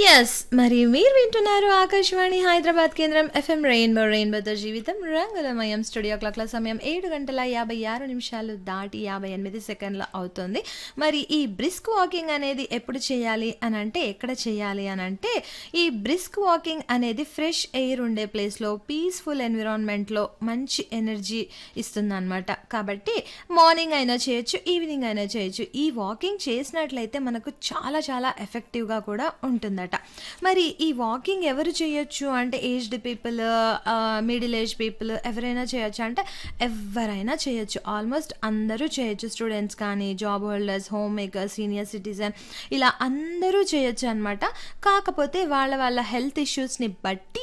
Yes. మరి మీరు వింటున్నారు ఆకాశవాణి హైదరాబాద్ కేంద్రం ఎఫ్ఎం రెయిన్బోతో జీవితం రంగులమయం. స్టూడియో క్లాక్‌ల సమయం 7:56 దాటి 58 సెకండ్లు అవుతుంది. మరి ఈ బ్రిస్క్ వాకింగ్ అనేది ఎప్పుడు చేయాలి అనంటే, ఎక్కడ చేయాలి అనంటే, ఈ బ్రిస్క్ వాకింగ్ అనేది ఫ్రెష్ ఎయిర్ ఉండే ప్లేస్‌లో, పీస్‌ఫుల్ ఎన్విరాన్మెంట్‌లో మంచి ఎనర్జీ ఇస్తుందనమాట. కాబట్టి మార్నింగ్ అయినా చేయొచ్చు, ఈవినింగ్ అయినా చేయొచ్చు. ఈ వాకింగ్ చేసినట్లయితే మనకు చాలా చాలా ఎఫెక్టివ్‌గా కూడా ఉంటుందట. మరి ఈ వాకింగ్ ఎవరు చేయొచ్చు అంటే aged people, middle age people ఎవరైనా చేయొచ్చు అంటే ఎవరైనా చేయొచ్చు. ఆల్మోస్ట్ అందరూ చేయొచ్చు. స్టూడెంట్స్ కానీ, job holders, home makers, senior citizen ఇలా అందరూ చేయొచ్చు అనమాట. కాకపోతే వాళ్ళ వాళ్ళ హెల్త్ ఇష్యూస్ని బట్టి